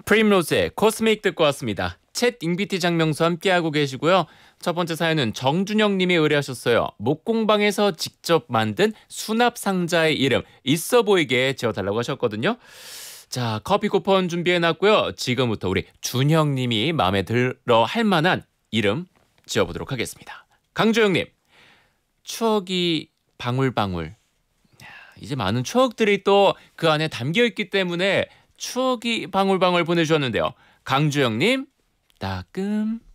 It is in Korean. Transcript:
프림로즈의 코스믹 듣고 왔습니다. 챗 잉비티 장명수 함께하고 계시고요. 첫 번째 사연은 정준영 님이 의뢰하셨어요. 목공방에서 직접 만든 수납 상자의 이름 있어 보이게 지어달라고 하셨거든요. 자, 커피 쿠폰 준비해놨고요. 지금부터 우리 준영 님이 마음에 들어 할 만한 이름 지어보도록 하겠습니다. 강조영 님, 추억이 방울방울. 이제 많은 추억들이 또 그 안에 담겨있기 때문에 추억이 방울방울 보내주셨는데요. 강주영님, 따끔.